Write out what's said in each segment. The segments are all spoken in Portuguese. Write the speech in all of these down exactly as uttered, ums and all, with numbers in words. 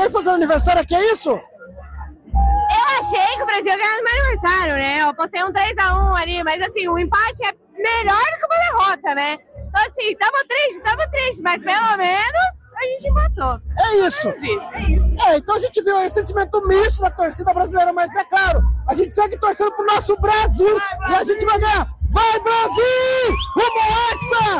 alguém fazendo aniversário aqui, é isso? Eu achei que o Brasil ia ganhar no meu aniversário, né? Eu postei um três a um ali, mas assim, o empate é melhor do que uma derrota, né? Então assim, tava triste, tava triste, mas pelo menos a gente empatou. É isso. É, então a gente viu aí sentimento misto da torcida brasileira, mas é claro, a gente segue torcendo pro nosso Brasil e a gente vai ganhar. Vai, Brasil! Rumo Hexa!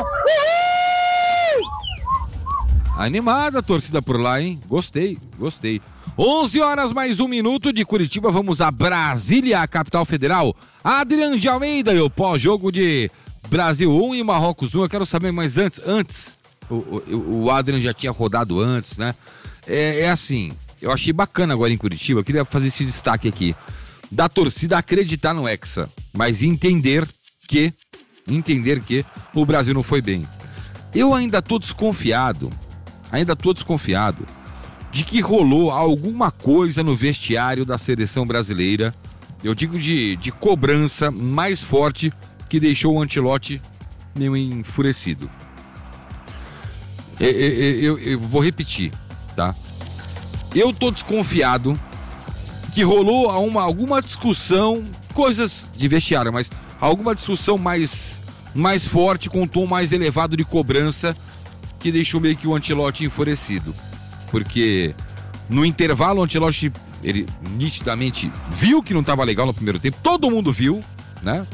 Uhul! Animada a torcida por lá, hein? Gostei, gostei. onze horas mais um minuto de Curitiba, vamos a Brasília, a capital federal. Adrian de Almeida e o pós-jogo de Brasil um e Marrocos um. Eu quero saber, mas antes, antes, o, o, o Adrian já tinha rodado antes, né? É, é assim, eu achei bacana agora em Curitiba, eu queria fazer esse destaque aqui, da torcida acreditar no Hexa, mas entender que, entender que o Brasil não foi bem. Eu ainda tô desconfiado, ainda tô desconfiado de que rolou alguma coisa no vestiário da seleção brasileira, eu digo de, de cobrança mais forte, que deixou o Ancelotti meio enfurecido. Eu, eu, eu, eu vou repetir, tá? Eu tô desconfiado que rolou uma, alguma discussão, coisas de vestiário, mas alguma discussão mais, mais forte, com um tom mais elevado de cobrança, que deixou meio que o Ancelotti enfurecido. Porque no intervalo o Ancelotti, ele nitidamente viu que não estava legal no primeiro tempo, todo mundo viu, né?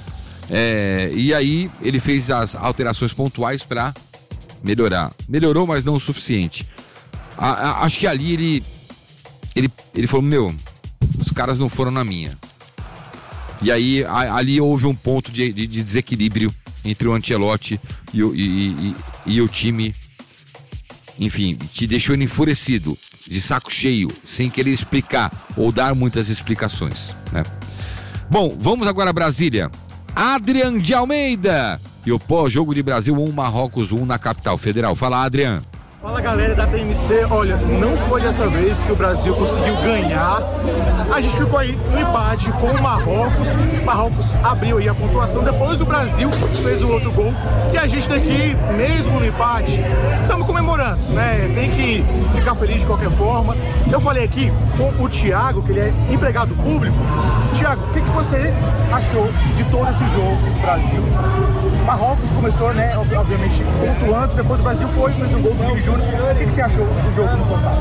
É, e aí ele fez as alterações pontuais para melhorar. Melhorou, mas não o suficiente. A, a, acho que ali ele, ele, ele falou, meu, os caras não foram na minha. E aí a, ali houve um ponto de, de, de desequilíbrio entre o Ancelotti e o, e, e, e o time. Enfim, que deixou ele enfurecido, de saco cheio, sem querer explicar ou dar muitas explicações, né? Bom, vamos agora a Brasília. Adrian de Almeida e o pós-jogo de Brasil um, Marrocos um na capital federal. Fala, Adrian. Fala, galera da T M C. Olha, não foi dessa vez que o Brasil conseguiu ganhar. A gente ficou aí no empate com o Marrocos. O Marrocos abriu aí a pontuação. Depois o Brasil fez o outro gol. E a gente daqui, mesmo no empate, estamos comemorando, né? Tem que ficar feliz de qualquer forma. Eu falei aqui com o Thiago, que ele é empregado público. Thiago, o que, que você achou de todo esse jogo do Brasil? O Marrocos começou, né, obviamente, pontuando. Depois o Brasil foi, fez um gol do Vini Júnior. O que, que você achou do jogo no total?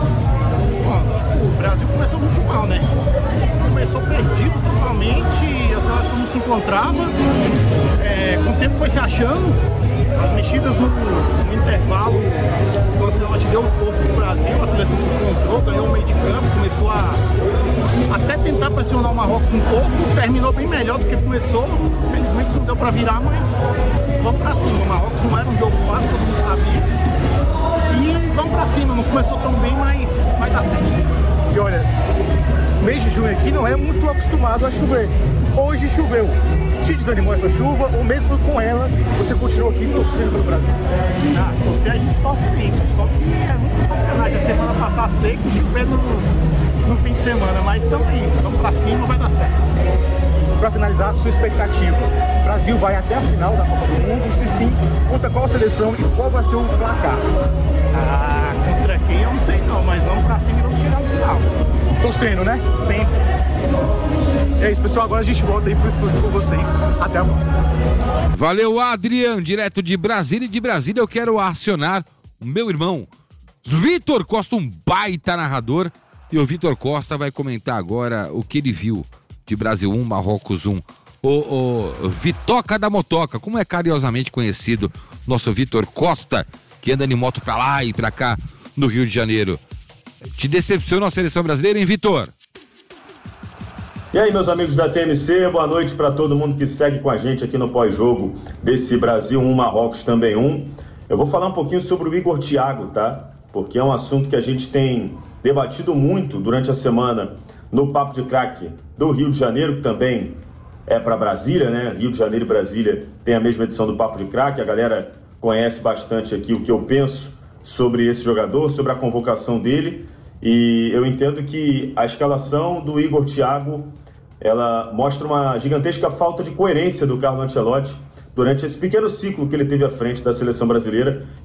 O Brasil começou muito mal, né? Começou perdido totalmente, a seleção não se encontrava, é, com o tempo foi se achando, as mexidas no, no intervalo, então a seleção deu um pouco pro Brasil, a seleção se encontrou, ganhou o meio de campo, começou a até tentar pressionar o Marrocos um pouco, terminou bem melhor do que começou, infelizmente não deu pra virar, mas vamos pra cima. O Marrocos não era um jogo fácil, todo mundo sabia. E vamos pra cima, não começou tão bem, mas vai dar certo. E olha, o mês de junho aqui não é muito acostumado a chover. Hoje choveu. Te desanimou essa chuva ou mesmo com ela, você continuou aqui torcendo pelo Brasil? Ah, torcer a gente torce sempre, só que é muito sacanagem a semana passar seco e chover no, no fim de semana, mas estamos aí, vamos pra cima, vai dar certo. Para finalizar, sua expectativa, o Brasil vai até a final da Copa do Mundo, se sim, contra qual seleção e qual vai ser o placar? Ah, contra quem eu não sei não, mas vamos pra cima e vamos chegar no final. Torcendo, né? Sempre. É isso, pessoal, agora a gente volta aí pro estúdio com vocês. Até a próxima. Valeu, Adrian, direto de Brasília. E de Brasília eu quero acionar o meu irmão, Vitor Costa, um baita narrador. E o Vitor Costa vai comentar agora o que ele viu de Brasil um, Marrocos um. O, o Vitoca da Motoca, como é carinhosamente conhecido, nosso Vitor Costa, que anda de moto pra lá e pra cá no Rio de Janeiro. Te decepciona a seleção brasileira, hein, Vitor? E aí, meus amigos da T M C, boa noite para todo mundo que segue com a gente aqui no pós-jogo desse Brasil um, Marrocos também um. Eu vou falar um pouquinho sobre o Igor Thiago, tá? Porque é um assunto que a gente tem debatido muito durante a semana no Papo de Craque do Rio de Janeiro, que também é para Brasília, né? Rio de Janeiro e Brasília tem a mesma edição do Papo de Craque. A galera conhece bastante aqui o que eu penso sobre esse jogador, sobre a convocação dele. E eu entendo que a escalação do Igor Thiago, ela mostra uma gigantesca falta de coerência do Carlo Ancelotti durante esse pequeno ciclo que ele teve à frente da seleção brasileira.